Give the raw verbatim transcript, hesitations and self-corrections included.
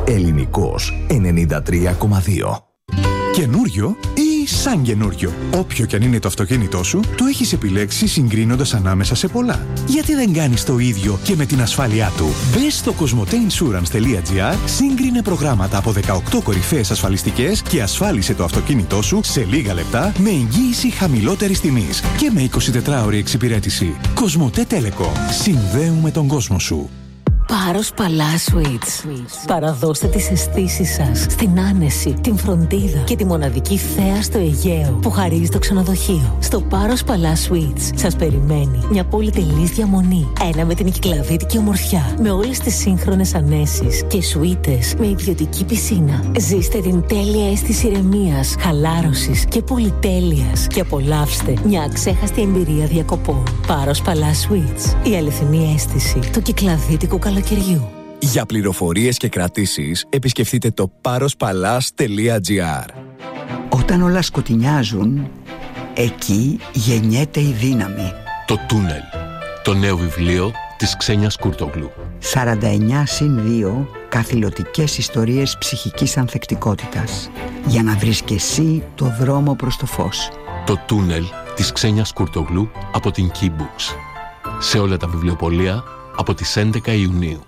Ελληνικός ενενήντα τρία κόμμα δύο. Καινούριο ή σαν καινούριο? Όποιο κι αν είναι το αυτοκίνητό σου, το έχεις επιλέξει συγκρίνοντας ανάμεσα σε πολλά. Γιατί δεν κάνεις το ίδιο και με την ασφάλειά του? Μπες στο κοσμοτέινσουρανς τελεία τζι άρ, σύγκρινε προγράμματα από δεκαοκτώ κορυφαίες ασφαλιστικές και ασφάλισε το αυτοκίνητό σου σε λίγα λεπτά με εγγύηση χαμηλότερης τιμής και με εικοσιτετράωρη εξυπηρέτηση. Κοσμοτέ Telecom. Συνδέουμε τον κόσμο σου. Πάρος Παλά Suites. Παραδώστε τις αισθήσεις σας στην άνεση, την φροντίδα και τη μοναδική θέα στο Αιγαίο που χαρίζει το ξενοδοχείο. Στο Πάρος Παλά Suites σας περιμένει μια πολυτελής διαμονή. Ένα με την κυκλαδίτικη ομορφιά, με όλες τις σύγχρονες ανέσεις και σουίτες με ιδιωτική πισίνα. Ζήστε την τέλεια αίσθηση ηρεμίας, χαλάρωσης και πολυτέλειας και απολαύστε μια αξέχαστη εμπειρία διακοπών. Πάρος Παλά Suites. Η αληθινή αίσθηση του κυκλαδίτικου καλοκαιριού. Για πληροφορίες και κρατήσεις, επισκεφτείτε το πάροσπαλάς τελεία τζι άρ. Όταν όλα σκοτεινιάζουν, εκεί γεννιέται η δύναμη. Το Τούνελ. Το νέο βιβλίο της Ξένιας Κουρτογλού. σαράντα εννιά συν δύο καθηλωτικές ιστορίες ψυχικής ανθεκτικότητας. Για να βρεις και εσύ το δρόμο προς το φως. Το Τούνελ της Ξένιας Κουρτογλού από την Key Books. Σε όλα τα βιβλιοπωλεία από τις έντεκα Ιουνίου.